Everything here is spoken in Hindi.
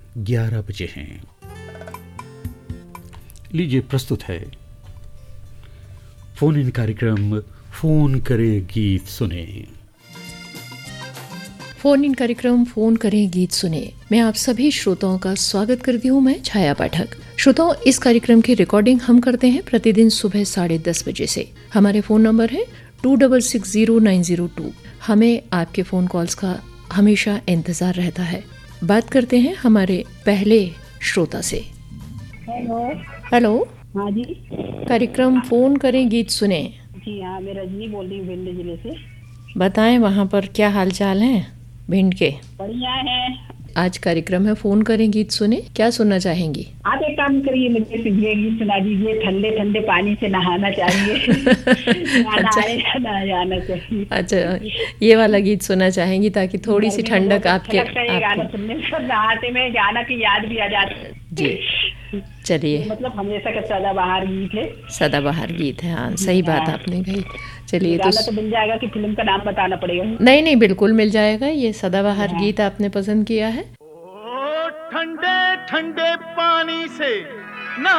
11 बजे हैं। लीजिए प्रस्तुत है फोन इन कार्यक्रम फोन करे गीत सुने। फोन इन कार्यक्रम फोन करें गीत सुने। मैं आप सभी श्रोताओं का स्वागत करती हूँ। मैं छाया पाठक। श्रोताओं, इस कार्यक्रम की रिकॉर्डिंग हम करते हैं प्रतिदिन सुबह 10:30 बजे से। हमारे फोन नंबर है 26609002। हमें आपके फोन कॉल्स का हमेशा इंतजार रहता है। बात करते हैं हमारे पहले श्रोता से। हेलो। हाँ जी। कार्यक्रम फोन करें गीत सुने। जी हाँ, मैं रजनी बोल रही हूँ भिंड जिले से। बताएं वहाँ पर क्या हालचाल है भिंड के? बढ़िया है। आज कार्यक्रम है फोन करें गीत सुने। क्या सुनना चाहेंगी? आप एक काम करिए, मुझे ये गीत सुना दीजिए। ठंडे ठंडे पानी से नहाना चाहिए। नहाना चाहिए। अच्छा, ये वाला गीत सुनना चाहेंगी ताकि थोड़ी सी ठंडक आपके गाना सुनने में, नहाते में गाना की याद भी आ जाती है। जी चलिए। मतलब हमेशा का सदाबहार गीत है। सदाबहार गीत है, हाँ सही बात आपने कही। चलिए गाना तो मिल जाएगा कि फिल्म का नाम बताना पड़ेगा? नहीं नहीं, बिल्कुल मिल जाएगा। ये सदाबहार गीत आपने पसंद किया है। ठंडे ठंडे पानी से